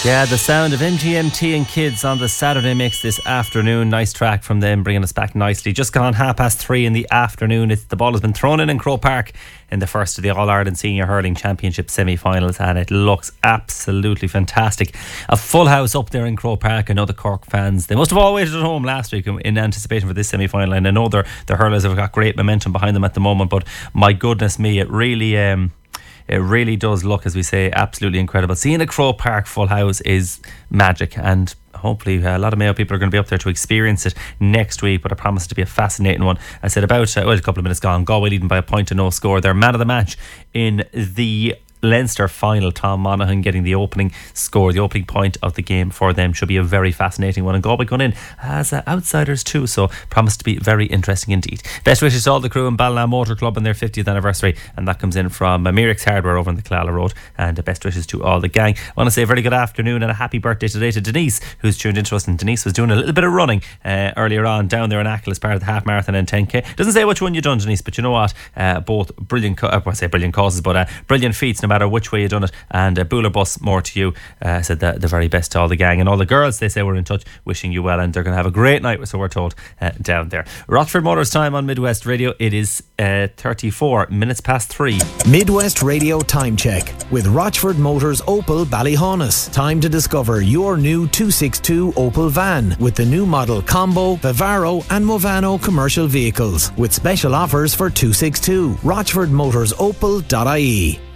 Yeah, the sound of MGMT and Kids on the Saturday Mix this afternoon. Nice track from them, bringing us back nicely. Just gone 3:30 in the afternoon. The ball has been thrown in Croke Park in the first of the All-Ireland Senior Hurling Championship semi-finals, and it looks absolutely fantastic. A full house up there in Croke Park. I know the Cork fans, they must have all waited at home last week in anticipation for this semi-final, and I know the hurlers have got great momentum behind them at the moment, but my goodness me, it really does look, as we say, absolutely incredible. Seeing a Croke Park full house is magic, and hopefully a lot of Mayo people are going to be up there to experience it next week, but I promise it to be a fascinating one. I said about a couple of minutes gone, Galway leading by a point to no score. They're man of the match in the Leinster final. Tom Monaghan getting the opening score, the opening point of the game for them. Should be a very fascinating one, and Galway going in as outsiders too, so promised to be very interesting indeed. Best wishes to all the crew in Ballina Motor Club on their 50th anniversary, and that comes in from Merrick's Hardware over on the Clalla Road, and best wishes to all the gang. I want to say a very good afternoon and a happy birthday today to Denise, who's tuned into us, and Denise was doing a little bit of running earlier on down there in Achill as part of the half marathon and 10k. Doesn't say which one you've done, Denise, but you know what, both brilliant brilliant causes, but brilliant feats no matter which way you done it, and Booler Bus, more to you. Said the very best to all the gang, and all the girls, they say, were in touch wishing you well, and they're going to have a great night, so we're told, down there. Rochford Motors time on Midwest Radio. It is 34 minutes past 3. Midwest Radio time check with Rochford Motors Opel Ballyhaunis. Time to discover your new 262 Opel van with the new model Combo, Vivaro and Movano commercial vehicles with special offers for 262. RochfordMotorsOpel.ie.